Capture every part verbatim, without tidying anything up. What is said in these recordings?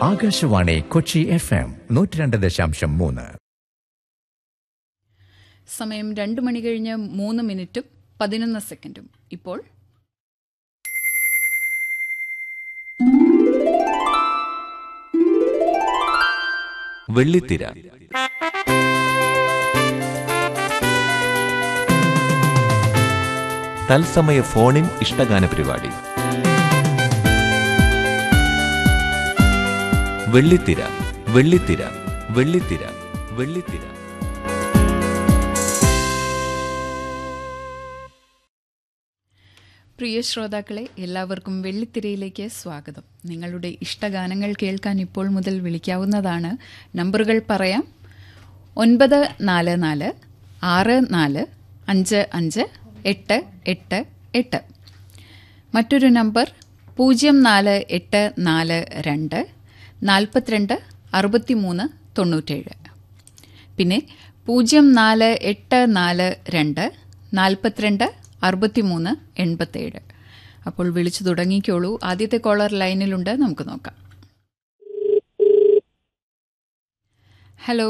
Akashvani Kochi F M നൂറ്റി രണ്ട് ദശാംശം മൂന്ന്. സമയം രണ്ട് മണി കഴിഞ്ഞ് മൂന്ന് മിനിറ്റും പതിനൊന്ന് സെക്കൻഡും. ഇപ്പോൾ വെള്ളിത്തിര. തത്സമയ ഫോണിൻ ഇഷ്ടഗാന പരിപാടി വെള്ളിത്തിര. വെള്ളിത്തിര വെള്ളിത്തിര വെള്ളിത്തിര. പ്രിയ ശ്രോതാക്കളെ, എല്ലാവർക്കും വെള്ളിത്തിരയിലേക്ക് സ്വാഗതം. നിങ്ങളുടെ ഇഷ്ടഗാനങ്ങൾ കേൾക്കാൻ ഇപ്പോൾ മുതൽ വിളിക്കാവുന്നതാണ്. നമ്പറുകൾ പറയാം: ഒൻപത് നാല് നാല് ആറ് നാല് അഞ്ച് അഞ്ച് എട്ട് എട്ട് എട്ട്. മറ്റൊരു നമ്പർ പൂജ്യം നാല് എട്ട് നാല് രണ്ട് നാൽപ്പത്തിരണ്ട് അറുപത്തിമൂന്ന് തൊണ്ണൂറ്റേഴ്. പിന്നെ പൂജ്യം നാല് എട്ട് നാല് രണ്ട് നാൽപ്പത്തിരണ്ട് അറുപത്തിമൂന്ന് എൺപത്തേഴ്. അപ്പോൾ വിളിച്ചു തുടങ്ങിക്കോളൂ. ആദ്യത്തെ കോളർ ലൈനിലുണ്ട്, നമുക്ക് നോക്കാം. Hello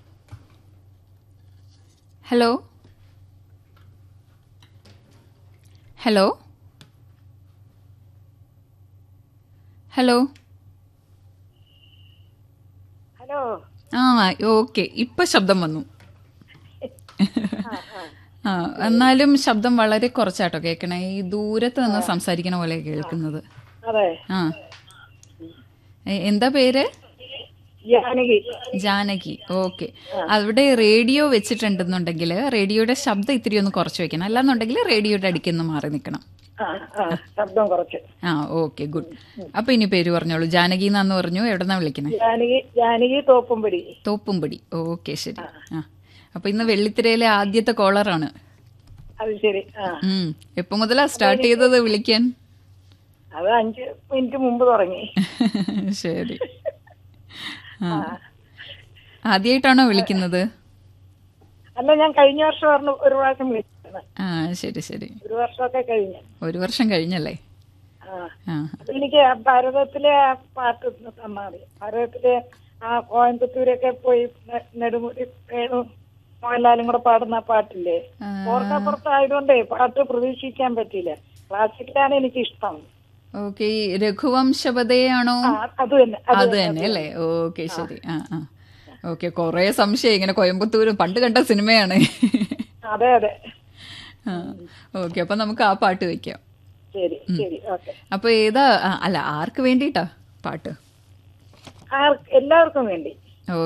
hello hello hello hello. ആ, ഓക്കെ, ഇപ്പൊ ശബ്ദം വന്നു. ആ, എന്നാലും ശബ്ദം വളരെ കുറച്ചാട്ടോ കേൾക്കണേ. ഈ ദൂരത്ത് നിന്ന് സംസാരിക്കണ പോലെ കേൾക്കുന്നത്. ആ, എന്താ പേര്? ജാനകി. ജാനകി, ഓക്കെ. അവിടെ റേഡിയോ വെച്ചിട്ടുണ്ടെന്നുണ്ടെങ്കിൽ റേഡിയോയുടെ ശബ്ദം ഇത്തിരി ഒന്ന് കുറച്ച് വെക്കണം. അല്ലാന്നുണ്ടെങ്കിൽ റേഡിയോയുടെ അടിക്കുന്ന മാറി നിൽക്കണം. ശബ്ദം കുറച്ച്. ആ, ഓക്കെ, ഗുഡ്. അപ്പൊ ഇനി പേര് പറഞ്ഞോളൂ. ജാനകി എന്നാന്ന് പറഞ്ഞു. എവിടെന്നാ വിളിക്കണേ? ജാനകി. ജാനകി തോപ്പുംപടി. തോപ്പുംപടി, ഓക്കെ, ശരി. ആ, അപ്പൊ ഇന്ന് വെള്ളിത്തിരയിലെ ആദ്യത്തെ കോളറാണ്. അത് ശരി. എപ്പോ മുതലാ സ്റ്റാർട്ട് ചെയ്തത് വിളിക്കാൻ? അത് അഞ്ച് മിനിറ്റ് മുമ്പ് തുടങ്ങി. ശരി. ആ, ആദ്യമായിട്ടാണോ വിളിക്കുന്നത്? അല്ല, ഞാൻ കഴിഞ്ഞ വർഷം പറഞ്ഞു ഒരു പ്രാവശ്യം വിളിച്ചത്. ആ, ശരി ശരി. ഒരു വർഷമൊക്കെ കഴിഞ്ഞു. ഒരു വർഷം കഴിഞ്ഞല്ലേ? അപ്പൊ എനിക്ക് ഭാരതത്തിലെ ആ പാട്ട് തന്നാ മതി. ഭാരതത്തിലെ ആ കോയമ്പത്തൂരൊക്കെ പോയി നെടുമുടി വേണു മോഹൻലാലും കൂടെ പാടുന്ന പാട്ടില്ലേ, ഓർക്കപ്പുറത്തായതുകൊണ്ടേ പാട്ട് പ്രതീക്ഷിക്കാൻ പറ്റില്ല. ക്ലാസിക്കലാണ് എനിക്ക് ഇഷ്ടം. ഓക്കെ, രഘുവംശപതയാണോ? അത് തന്നെ, അത് തന്നെ അല്ലേ? ഓക്കെ, ശരി. ആ ആ ഓക്കെ. കൊറേ സംശയം. ഇങ്ങനെ കോയമ്പത്തൂര് പണ്ട് കണ്ട സിനിമയാണ്. അതെ അതെ. ആ, ഓക്കെ. അപ്പൊ നമുക്ക് ആ പാട്ട് വെക്കാം. ശരി ശരി, ഓക്കെ. അപ്പൊ ഏതാ? അല്ല, ആർക്ക് വേണ്ടിട്ടാ പാട്ട്? എല്ലാവർക്കും വേണ്ടി.